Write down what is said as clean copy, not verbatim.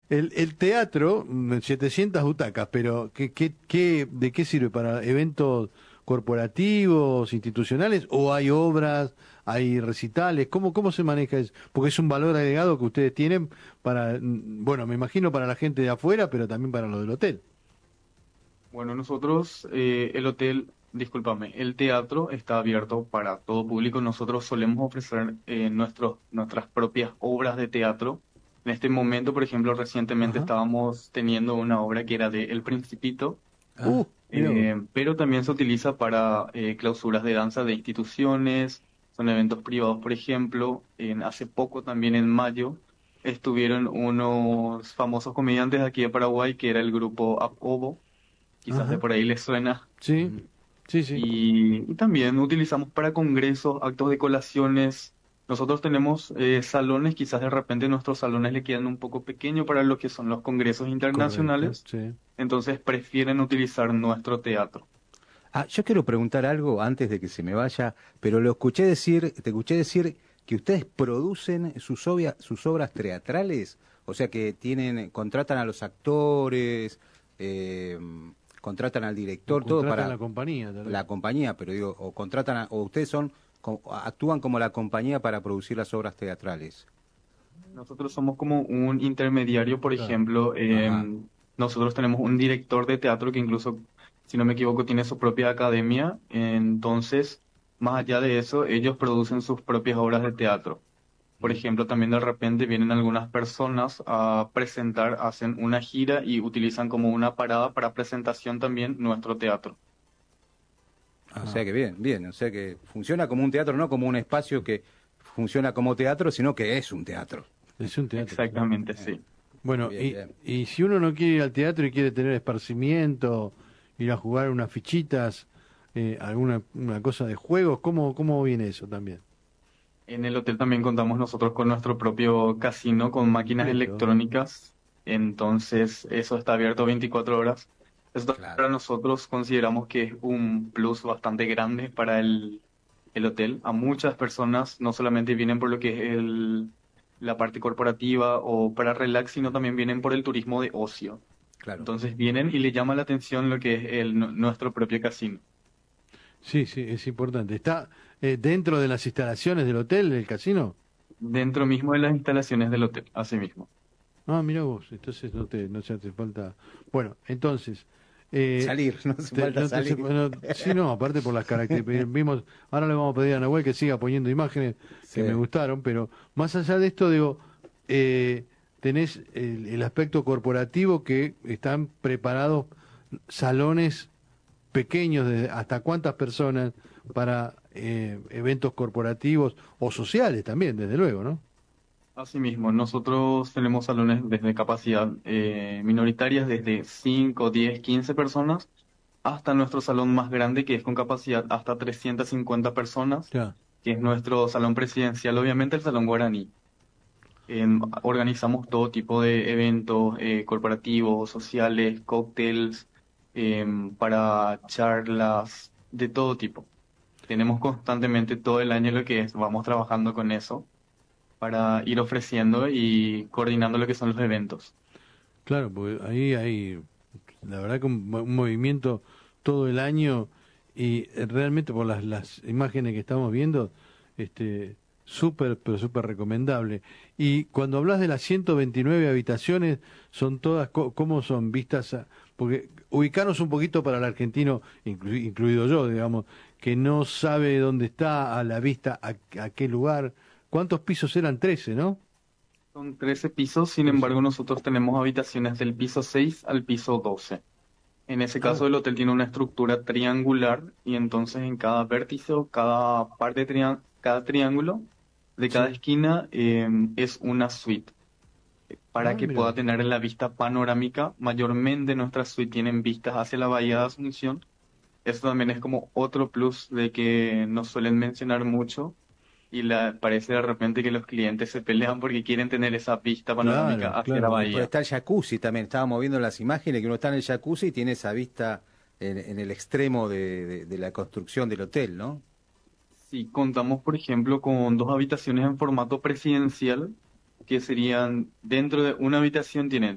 El teatro, 700 butacas, pero ¿de qué sirve? ¿Para eventos corporativos, institucionales? ¿O hay obras, hay recitales? ¿Cómo se maneja eso? Porque es un valor agregado que ustedes tienen para, bueno, me imagino para la gente de afuera, pero también para los del hotel. Bueno, nosotros, el hotel, discúlpame, el teatro está abierto para todo público. Nosotros solemos ofrecer nuestras propias obras de teatro. En este momento, por ejemplo, recientemente Ajá. estábamos teniendo una obra que era de El Principito, Mira vos. pero también se utiliza para clausuras de danza de instituciones, son eventos privados, por ejemplo. Hace poco, también en mayo, estuvieron unos famosos comediantes aquí de Paraguay, que era el grupo Apobo, quizás de Ajá. por ahí les suena. Sí, sí, sí. Y también utilizamos para congresos, actos de colaciones. Nosotros tenemos salones, quizás de repente nuestros salones le quedan un poco pequeños para lo que son los congresos Correcto, internacionales, sí. entonces prefieren utilizar nuestro teatro. Yo quiero preguntar algo antes de que se me vaya, pero lo escuché decir, te escuché decir que ustedes producen sus obras teatrales, o sea que contratan a los actores, eh, contratan al O director, todo contratan para la compañía, tal vez. la compañía, pero digo, o o ustedes actúan como la compañía para producir las obras teatrales. Nosotros somos como un intermediario, por Claro. ejemplo, Ajá. nosotros tenemos un director de teatro que incluso, si no me equivoco, tiene su propia academia. Entonces, más allá de eso, ellos producen sus propias obras de teatro. Por Mm. ejemplo, también de repente vienen algunas personas a presentar, hacen una gira y utilizan como una parada para presentación también nuestro teatro. O Ajá. sea que bien, bien, o sea que funciona como un teatro, no como un espacio que funciona como teatro, sino que es un teatro. Es un teatro, sí. Exactamente, Eh, sí. Bueno, Bien, bien. y si uno no quiere ir al teatro y quiere tener esparcimiento, ir a jugar unas fichitas, alguna una cosa de juegos, ¿cómo viene eso también? En el hotel también contamos nosotros con nuestro propio casino con máquinas Listo. electrónicas, entonces eso está abierto 24 horas. Esto Claro. para nosotros consideramos que es un plus bastante grande para el hotel. A muchas personas no solamente vienen por lo que es la parte corporativa o para relax, sino también vienen por el turismo de ocio. Claro. Entonces vienen y le llama la atención lo que es nuestro propio casino. Sí, sí, es importante. ¿Está dentro de las instalaciones del hotel, el casino? Dentro mismo de las instalaciones del hotel, así mismo. Ah, mira vos, entonces no se hace falta. Bueno, entonces, eh, Salir, no hace falta no te hace- salir. no, sí, no, aparte por las características, vimos, ahora le vamos a pedir a Nahuel que siga poniendo imágenes que me Sí. gustaron, pero más allá de esto, digo, eh, tenés el aspecto corporativo que están preparados salones pequeños de hasta cuántas personas para eventos corporativos o sociales también, desde luego, ¿no? Asimismo, nosotros tenemos salones desde capacidad minoritarias, desde 5, 10, 15 personas, hasta nuestro salón más grande, que es con capacidad hasta 350 personas, Ya. que es nuestro salón presidencial, obviamente el Salón Guaraní. Organizamos todo tipo de eventos corporativos, sociales, cócteles, para charlas, de todo tipo. Tenemos constantemente todo el año lo que es, vamos trabajando con eso para ir ofreciendo y coordinando lo que son los eventos. Claro, porque ahí hay, la verdad que un movimiento todo el año y realmente por las imágenes que estamos viendo, súper, pero súper recomendable. Y cuando hablas de las 129 habitaciones, son todas, ¿cómo son vistas? Porque ubicarnos un poquito para el argentino, incluido yo, digamos, que no sabe dónde está a la vista, a qué lugar. ¿Cuántos pisos eran? 13, ¿no? Son 13 pisos, sin 13. embargo, nosotros tenemos habitaciones del piso 6 al piso 12. En ese Ah, caso, el hotel tiene una estructura triangular y entonces en cada vértice o cada parte de cada triángulo de cada sí. esquina es una suite para Ah, que mira pueda vos. tener la vista panorámica. Mayormente nuestras suites tienen vistas hacia la bahía de Asunción. Esto también es como otro plus de que nos suelen mencionar mucho y parece de repente que los clientes se pelean porque quieren tener esa vista panorámica Claro, hacia la claro. Y después bahía. está el jacuzzi también. Estábamos viendo las imágenes que uno está en el jacuzzi y tiene esa vista en el extremo de la construcción del hotel, ¿no? Si contamos, por ejemplo, con dos habitaciones en formato presidencial, que serían dentro de una habitación tienen